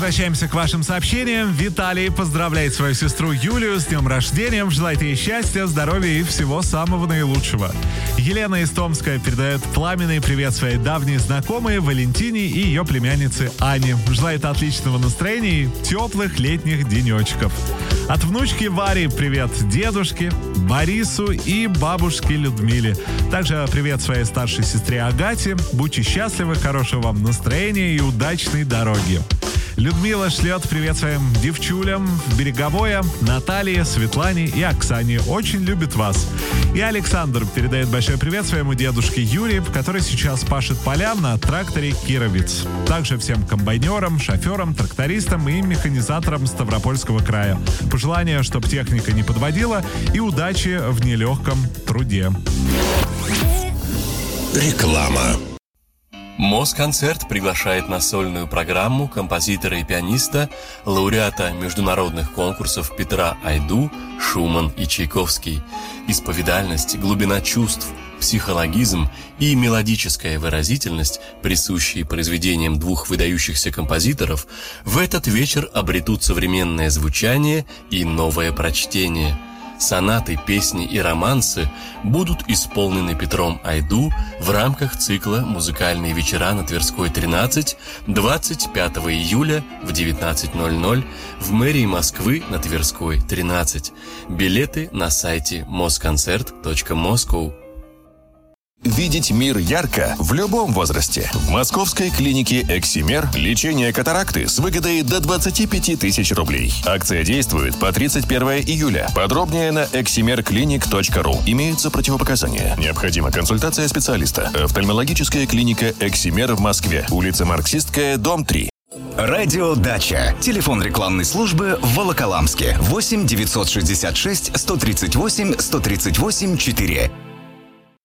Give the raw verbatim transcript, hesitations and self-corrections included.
Возвращаемся к вашим сообщениям. Виталий поздравляет свою сестру Юлию с днем рождения. Желает ей счастья, здоровья и всего самого наилучшего. Елена из Томска передает пламенный привет своей давней знакомой Валентине и ее племяннице Ане. Желает отличного настроения и теплых летних денечков. От внучки Вари привет дедушке, Борису и бабушке Людмиле. Также привет своей старшей сестре Агате. Будьте счастливы, хорошего вам настроения и удачной дороги. Людмила шлет привет своим девчулям в Береговое, Наталье, Светлане и Оксане. Очень любит вас. И Александр передает большой привет своему дедушке Юрию, который сейчас пашет полям на тракторе Кировец. Также всем комбайнерам, шоферам, трактористам и механизаторам Ставропольского края. Пожелания, чтобы техника не подводила, и удачи в нелегком труде. Реклама. Москонцерт приглашает на сольную программу композитора и пианиста, лауреата международных конкурсов Петра Айду, Шуман и Чайковский. Исповедальность, глубина чувств, психологизм и мелодическая выразительность, присущие произведениям двух выдающихся композиторов, в этот вечер обретут современное звучание и новое прочтение. Сонаты, песни и романсы будут исполнены Петром Айду в рамках цикла «Музыкальные вечера на Тверской тринадцать» двадцать пятого июля в девятнадцать ноль ноль в мэрии Москвы на Тверской тринадцать. Билеты на сайте москонцерт точка москоу. Видеть мир ярко в любом возрасте. В московской клинике «Эксимер» лечение катаракты с выгодой до двадцати пяти тысяч рублей. Акция действует по тридцать первого июля. Подробнее на эксимер клиник точка ру. Имеются противопоказания. Необходима консультация специалиста. Офтальмологическая клиника «Эксимер» в Москве. Улица Марксистская, дом три. Радио Дача. Телефон рекламной службы в Волоколамске. восемь девятьсот шестьдесят шесть сто тридцать восемь сто тридцать восемь четыре.